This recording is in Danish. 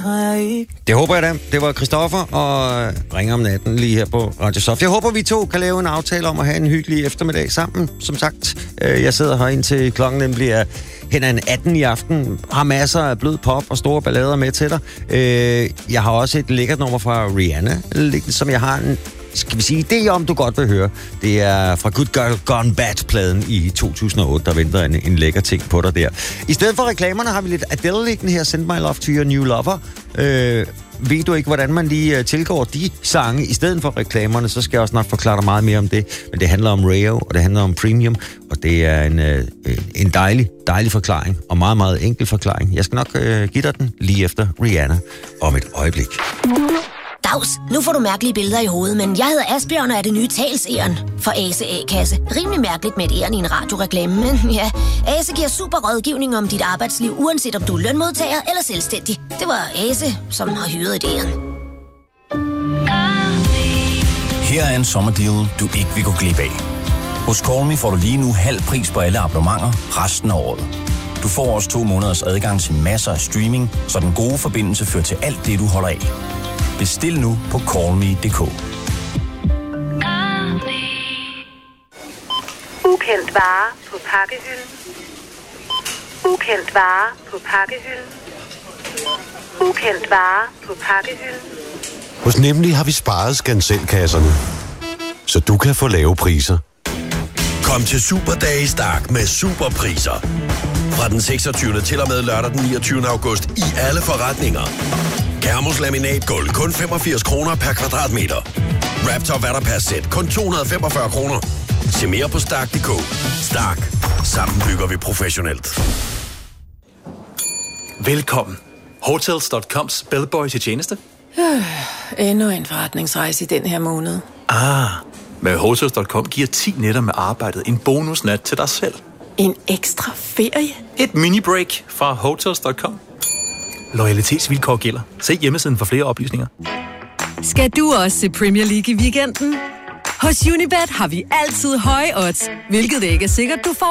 har jeg ikke. Det håber jeg da. Det var Christoffer og Ringer om natten lige her på Radio Soft. Jeg håber, vi to kan lave en aftale om at have en hyggelig eftermiddag sammen. Som sagt, jeg sidder her indtil klokken den bliver hen ad 18 i aften. Har masser af blød pop og store ballader med til dig. Jeg har også et lækkert nummer fra Rihanna, som jeg har en, skal vi sige, idé om, du godt vil høre. Det er fra Good Girl Gone Bad-pladen i 2008, der venter en lækker ting på dig der. I stedet for reklamerne har vi lidt Adele liggende her, Send My Love to Your New Lover. Ved du ikke, hvordan man lige tilgår de sange i stedet for reklamerne, så skal jeg også nok forklare dig meget mere om det. Men det handler om Rayo, og det handler om Premium, og det er en dejlig forklaring, og meget, meget enkel forklaring. Jeg skal nok give dig den lige efter Rihanna om et øjeblik. Dags, nu får du mærkelige billeder i hovedet, men jeg hedder Asbjørn og er det nye talsæren for Ase A-kasse. Rimelig mærkeligt med et æren i en radioreklame, men ja, Ase giver super rådgivning om dit arbejdsliv, uanset om du er lønmodtager eller selvstændig. Det var Ase, som har hyret et æren. Her er en sommerdeal, du ikke vil gå glip af. Hos Call Me får du lige nu halv pris på alle abonnementer resten af året. Du får også 2 måneders adgang til masser af streaming, så den gode forbindelse fører til alt det, du holder af. Bestil nu på callme.dk. Ukendt vare på pakkehylden. Ukendt vare på pakkehylden. Ukendt vare på pakkehylden. Hos Nemlig har vi sparet skanselkasserne, så du kan få lave priser. Kom til Superdage i Stark med superpriser. Fra den 26. til og med lørdag den 29. august i alle forretninger. Kermos laminatgulv kun 85 kroner per kvadratmeter. Raptor Vatterpass-sæt kun 245 kroner. Se mere på Stark.dk. Stark. Sammen bygger vi professionelt. Velkommen. Hotels.coms bellboy til tjeneste. Endnu en forretningsrejse i den her måned. Med Hotels.com giver 10 nætter med arbejdet en bonusnat til dig selv. En ekstra ferie? Et mini-break fra Hotels.com. Loyalitetsvilkår gælder. Se hjemmesiden for flere oplysninger. Skal du også se Premier League i weekenden? Hos Unibet har vi altid høje odds, hvilket ikke er sikkert, du får